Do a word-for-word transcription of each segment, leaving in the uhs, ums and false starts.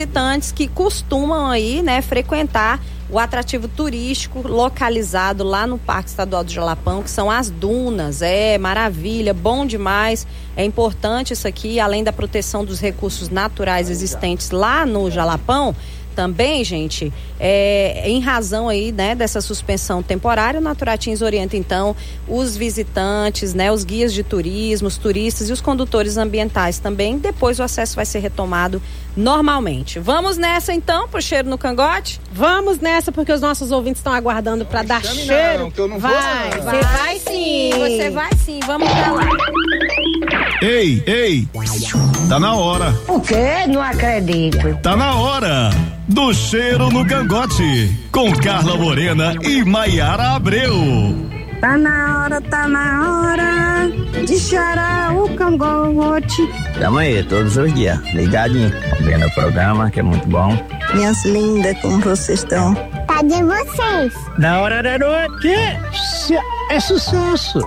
visitantes que costumam aí, né, frequentar o atrativo turístico localizado lá no Parque Estadual do Jalapão, que são as dunas. É maravilha, bom demais. É importante isso aqui, além da proteção dos recursos naturais existentes lá no Jalapão. Também, gente, é, em razão aí, né, dessa suspensão temporária, o Naturatins orienta, então, os visitantes, né, os guias de turismo, os turistas e os condutores ambientais também. Depois o acesso vai ser retomado normalmente. Vamos nessa, então, pro cheiro no cangote? Vamos nessa, porque os nossos ouvintes estão aguardando para dar cheiro. Não, que eu não vai, vou, não. vai, vai sim. Você vai sim, vamos pra lá. Ei, ei, tá na hora. O quê? Não acredito. Tá na hora do cheiro no cangote, com Carla Morena e Maiara Abreu. Tá na hora, tá na hora de cheirar o cangote. Tamo aí, todos os dias, ligadinho, vendo o programa, que é muito bom. Minhas lindas, como vocês estão? Cadê vocês? Na hora da noite é sucesso.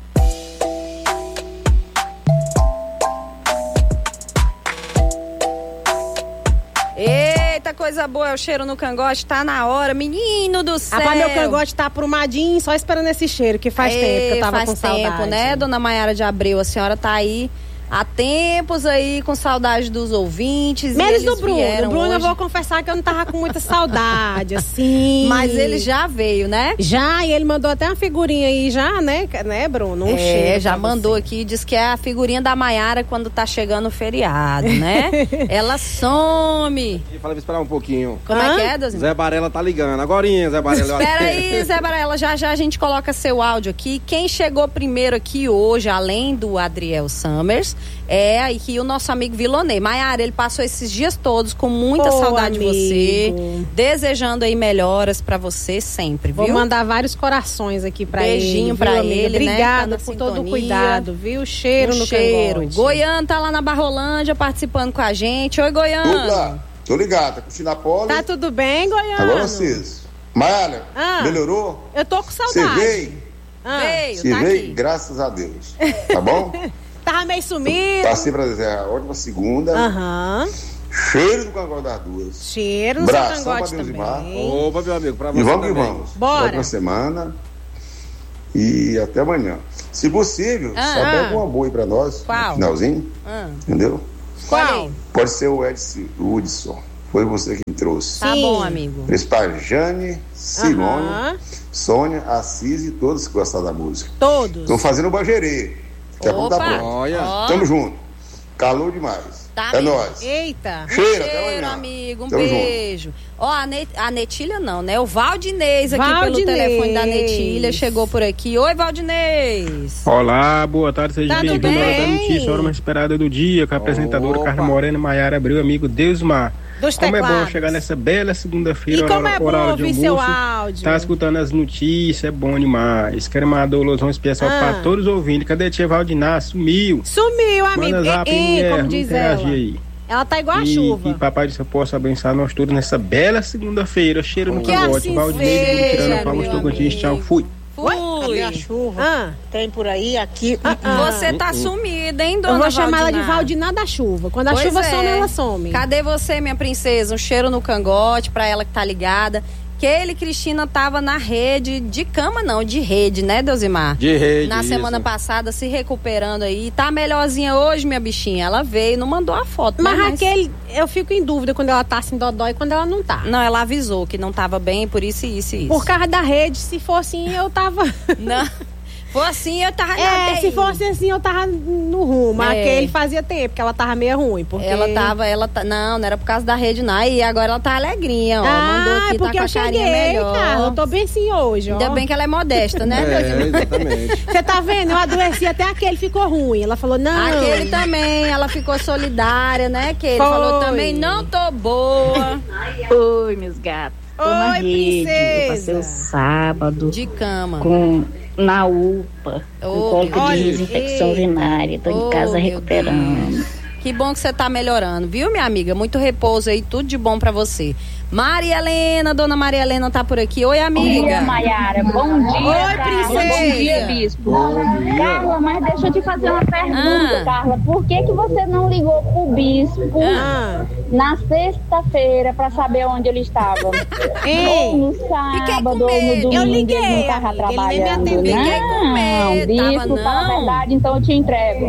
Eita, coisa boa, é o cheiro no cangote, tá na hora, menino do céu. Rapaz, meu cangote tá aprumadinho, só esperando esse cheiro, que faz Ei, tempo que eu tava faz com tempo, saudade. né, dona Maiara de Abreu? A senhora tá aí há tempos aí com saudade dos ouvintes. Menos e do Bruno. O Bruno, hoje. eu vou confessar que eu não tava com muita saudade, assim. Mas ele já veio, né? Já, e ele mandou até uma figurinha aí já, né, né, Bruno? Um é, cheiro já mandou você. aqui, diz que é a figurinha da Maiara quando tá chegando o feriado, né? Ela some. E fala pra esperar um pouquinho. Como Hã? é que é, Deus? Zé Barela tá ligando. Agorinha, Zé Barela. Espera aí, Zé Barela, já já a gente coloca seu áudio aqui. Quem chegou primeiro aqui hoje, além do Adriel Summers, é aqui o nosso amigo Vilonei. Maiara, ele passou esses dias todos com muita Ô, saudade amigo. de você, desejando aí melhoras pra você sempre, viu? Vou mandar vários corações aqui pra ele. Beijinho viu, pra amiga? ele, né, Obrigada que tá na por todo o sintonia. cuidado, viu? Cheiro Um no cheiro. cangote. Goiano tá lá na Barrolândia participando com a gente. Oi, Goiano. Opa, tô ligado, tá curtindo a pole. Tá tudo bem, Goiano? Agora vocês. Maiara, Ah. melhorou? Eu tô com Você saudade. veio? Ah. Veio, Você tá veio? aqui. Graças a Deus. Tá bom? Tava meio sumido. Passei pra dizer a ótima segunda. Aham. Cheiro do cangote das duas. Cheiro no seu Bração pra cangote Deus e também. mar. Opa, meu amigo, pra você E vamos que também. vamos. Bora. Ótima semana. E até amanhã. Se possível, Ah, só ah. pega uma boa aí pra nós. Qual? No finalzinho. Ah, Entendeu? Qual? Pode ser o Edson Hudson. Foi você que trouxe. tá Sim. bom, amigo. Principal Jane, Simone, Aham. Sônia, Assis e todos que gostaram da música. Todos. Estão fazendo o Bagerê. Daqui a pouco tá Opa. pronto. Olha. Ó, Tamo junto. Calor demais. Tá é mesmo. nóis. Eita. Cheiro, até cheiro, amanhã. amigo. Um Tamo beijo. Ó, a, Net, a Netília não, né? O Valdinez aqui pelo Valdinez. telefone da Netília chegou por aqui. Oi, Valdinez. Olá, boa tarde, seja Tá bem-vindo tudo à hora da bem? notícia, hora mais esperada do dia, com a apresentadora Opa. Carla Morena, Maiara Abreu, amigo Deusmar. Dos Como é bom teclados. chegar nessa bela segunda-feira, E como é bom horário de ouvir seu almoço, áudio. tá escutando as notícias, é bom demais. Quero mandar um alusão especial Ah. para todos os ouvintes. Cadê a tia Valdiná? Sumiu. Sumiu, amigo. Manda zap, Ei, mulher, como vamos diz interagir ela. aí. Ela tá igual a E, chuva. e papai do céu possa abençoar nós todos nessa bela segunda-feira. Cheiro no Que cangote. assim Valdinei, seja, tirando palmas, meu Tocantins, tchau, fui. Fui. Cadê a chuva? Ah, Tem por aí, aqui. ah, ah. Você tá sumida, hein, dona Eu vou chamar ela de Valdiná? Valdiná da chuva. Quando a Pois chuva é. some, ela some. Cadê você, minha princesa? Um cheiro no cangote pra ela que tá ligada. Kelly Cristina tava na rede, de cama não, de rede, né, Deusimar? De rede, Na isso. semana passada, se recuperando aí. Tá melhorzinha hoje, minha bichinha. Ela veio, não mandou a foto. Mas né? Raquel, eu fico em dúvida quando ela tá assim dodói e quando ela não tá. Não, ela avisou que não tava bem, por isso, isso e isso. Por causa da rede, se for assim, eu tava... Não. For assim, eu tava na É, U T I. se fosse assim, eu tava no rumo. É. Aquele fazia tempo que ela tava meio ruim. Porque... Ela tava, ela tá, não, não era por causa da rede, não. E agora ela tá alegrinha, ó. Ah, Mandou aqui, porque tá com eu a carinha cheguei, melhor. cara. Eu tô bem sim hoje, ó. Ainda bem que ela é modesta, né, É, Deusimar? exatamente. Você tá vendo? Eu adoeci, até aquele ficou ruim. Ela falou, não. Aquele também, ela ficou solidária, né? Que ele Foi. falou também, não tô boa. Oi, meus gatos. Tô Oi, na rede. Eu princesa. passei o sábado De cama. com, na U P A, Oh, com cólica olha, de desinfecção eita. urinária. Tô Oh, em casa meu recuperando. Que bom que você tá melhorando, viu, minha amiga? Muito repouso aí, tudo de bom pra você. Maria Helena, dona Maria Helena tá por aqui. Oi, amiga. Bom dia, Maiara. Bom dia, Oi, Carla. princesa. Bom dia, bispo. Bom dia. Carla, mas deixa eu te fazer uma pergunta, Ah. Carla. Por que que você não ligou pro bispo Ah. na sexta-feira pra saber onde ele estava? Ei. Ou no Fiquei sábado, com ou no medo. domingo, Eu liguei, ele não tava amiga, ele nem me trabalhando. atendeu. Fiquei com medo, Não, tava bispo, fala a não. verdade, então eu te entrego.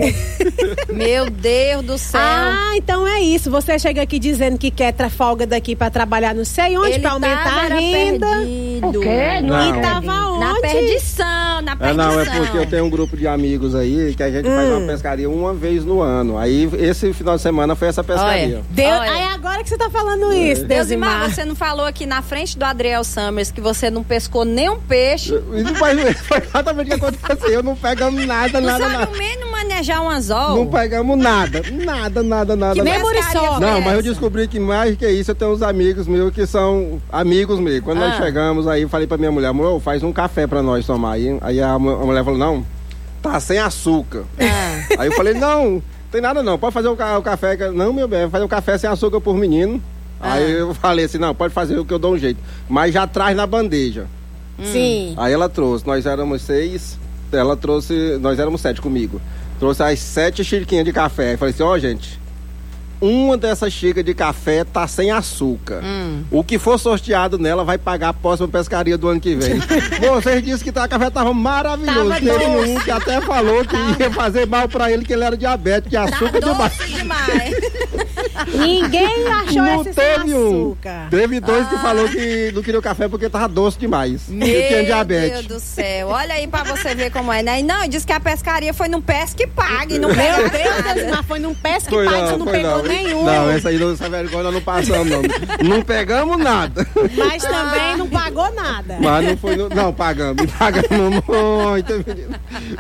Meu Deus do céu. Ah, então é isso. Você chega aqui dizendo que quer tra- folga daqui pra trabalhar não sei onde, Ele pra aumentar tava, a era renda. perdido. O quê? Não. E tava onde? Na perdição, na É, perdição. não, é porque eu tenho um grupo de amigos aí que a gente faz uma pescaria uma vez no ano. Aí esse final de semana foi essa pescaria. Olha. Deus, Olha. aí agora que você tá falando isso, Deusimar, Deusimar. você não falou aqui na frente do Adriel Summers que você não pescou nem um peixe? E não foi, foi exatamente o que aconteceu. Não pegamos nada, Não nada, sabe nada. o menos manejar um anzol? Não pegamos nada. Nada, nada, nada. Que nada. nem pescaria muriçoca. foi Não, mas eu essa? descobri que mais que isso, eu tenho uns amigos meus que são amigos meus. Quando Ah. nós chegamos, aí eu falei pra minha mulher, amor, faz um café pra nós tomar. Aí, aí a, mu- a mulher falou, não, tá sem açúcar. Ah. Aí eu falei, não, tem nada não, pode fazer o, ca- o café. que- Não, meu bem, vai fazer um café sem açúcar por menino. Ah. Aí eu falei assim, não, pode fazer o que eu dou um jeito. Mas já traz na bandeja. Sim. Aí ela trouxe, nós éramos seis, ela trouxe, nós éramos sete comigo. Trouxe as sete xícaras de café. Aí falei assim, ó, gente, uma dessas xícaras de café tá sem açúcar. Hum. O que for sorteado nela vai pagar a próxima pescaria do ano que vem. Vocês disseram que o café tava maravilhoso. Tava Teve doce. um que até falou que ia fazer mal pra ele, que ele era diabético, de Tá açúcar demais. doce demais. Ninguém achou Não esse sem teve um. açúcar. Teve dois que falou que não queria o café porque tava doce demais. Meu que tinha Deus diabetes. do céu. Olha aí pra você ver como é, né? E não, diz que a pescaria foi num pesque pague. Não Meu pegou Deus, nada. Deusimar, foi num pesca Foi que pai, você não, não foi pegou não. nenhum. Não, essa aí, não- essa vergonha nós não passamos, não. Não pegamos nada. Mas também não pagou nada. Mas não foi. No, não, pagamos. Pagamos muito, menino.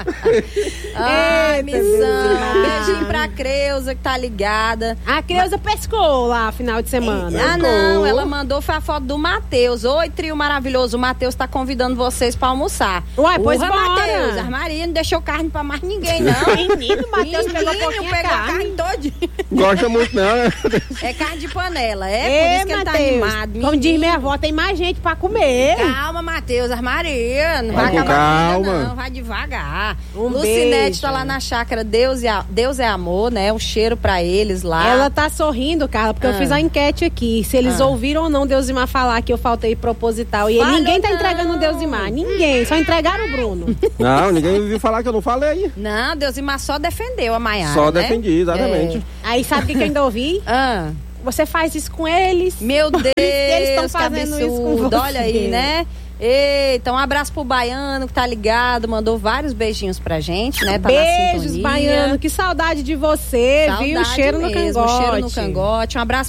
Ai, Eita, missão. Deusimar. Beijinho pra Creuza que tá ligada. A Creuza pescou lá final de semana. Ah, não, ela mandou foi a foto do Matheus. Oi, trio maravilhoso. O Matheus tá convidando vocês pra almoçar. Uai, pois Urra, bora. Matheus. A Maria não deixou carne pra mais ninguém, não. Menino, o Matheus pegou Menino, pouquinho pegou a carne. carne todinha. Gosta muito, não, né? É carne de panela. É por Ei, isso que ele tá Matheus, animado. como diz menino. minha avó, tem mais gente pra comer. Calma, Matheus, a Maria. Não vai, Vai com acabar calma. ainda, não. Vai devagar. Um Lucinete beijo. tá lá na chácara Deus, e a- Deus é Amor, né? Um cheiro pra eles lá. Ela tá sorrindo, Carla, porque Ah. eu fiz a enquete aqui. Se eles Ah. ouviram ou não Deusimar falar que eu faltei proposital. E Falou ninguém tá não. entregando o Deusimar. Ninguém. Só entregaram o Bruno. Não, ninguém ouviu falar que eu não falei. Não, Deus Imar só defendeu a Maiara, Só né? defendi, exatamente. Aí sabe o que, que eu ainda ouvi? Ah, Você faz isso com eles. meu Deus, Eles estão que fazendo isso com absurdo. você. Olha aí, né? Eita, um abraço pro Baiano que tá ligado, mandou vários beijinhos pra gente, né? Tá na Beijos, sintonia. Baiano. Que saudade de você, Saudade viu? Cheiro no mesmo, cangote. cheiro no cangote. Um abraço